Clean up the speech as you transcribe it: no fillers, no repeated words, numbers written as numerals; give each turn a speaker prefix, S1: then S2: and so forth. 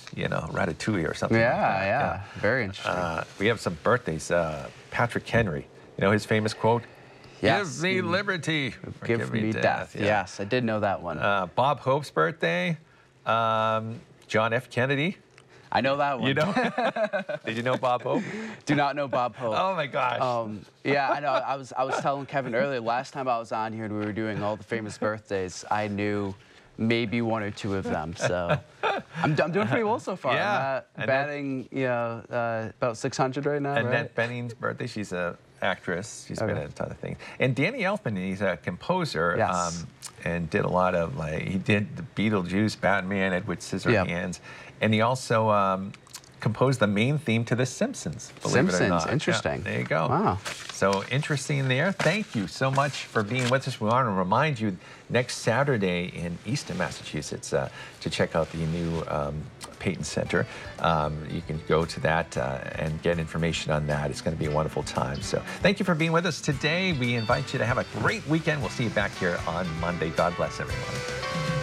S1: you know, Ratatouille or something.
S2: Yeah,
S1: like that.
S2: yeah, very interesting.
S1: We have some birthdays. Patrick Henry, you know his famous quote?
S2: Yes.
S1: Give me liberty, or
S2: Give me death.
S1: Yeah.
S2: Yes, I did know that one.
S1: Bob Hope's birthday. John F. Kennedy.
S2: I know that one.
S1: You know? Did you know Bob Hope?
S2: Do not know Bob Hope.
S1: Oh my gosh.
S2: Yeah, I know. I was telling Kevin earlier. Last time I was on here and we were doing all the famous birthdays, I knew maybe one or two of them. So I'm doing pretty well so far.
S1: Yeah.
S2: I'm batting, you know, about 600 right now.
S1: Annette Bening's birthday. She's an actress. She's been in a ton of things. And Danny Elfman, he's a composer.
S2: Yes.
S1: And did a lot of, like, he did the Beetlejuice, Batman, Edward Scissorhands. And he also composed the main theme to The Simpsons, believe it or not.
S2: Interesting.
S1: Yeah, there you go.
S2: Wow.
S1: So interesting there. Thank you so much for being with us. We want to remind you next Saturday in Easton, Massachusetts, to check out the new Peyton Center. You can go to that and get information on that. It's going to be a wonderful time. So thank you for being with us today. We invite you to have a great weekend. We'll see you back here on Monday. God bless everyone.